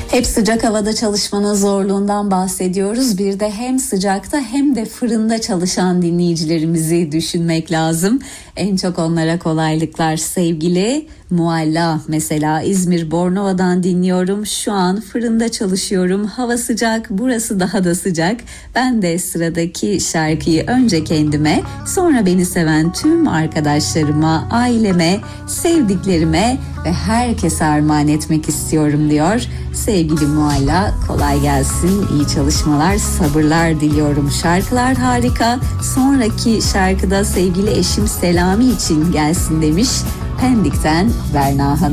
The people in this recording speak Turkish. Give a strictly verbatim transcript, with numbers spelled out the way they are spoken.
Hep sıcak havada çalışmanın zorluğundan bahsediyoruz. Bir de hem sıcakta hem de fırında çalışan dinleyicilerimizi düşünmek lazım. En çok onlara kolaylıklar sevgili Mualla. Mesela İzmir Bornova'dan dinliyorum. Şu an fırında çalışıyorum. Hava sıcak, burası daha da sıcak. Ben de sıradaki şarkıyı önce kendime, sonra beni seven tüm arkadaşlarıma, aileme, sevdiklerime ve herkese armağan etmek istiyorum diyor. Sevgili Mualla, kolay gelsin, iyi çalışmalar, sabırlar diliyorum. Şarkılar harika. Sonraki şarkıda sevgili eşim Selami için gelsin demiş. Pendik'ten Berna Hanım.